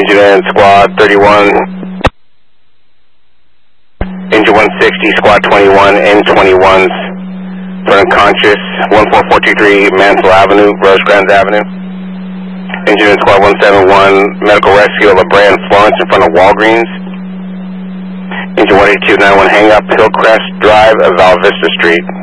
Engine in Squad 31. Engine 160, Squad 21, N21's unconscious. 14423 Mansell Avenue, Rosecrans Avenue. Engine in Squad 171, medical rescue of LeBray and Florence in front of Walgreens. Engine 18291 hang up, Hillcrest Drive, Val Vista Street.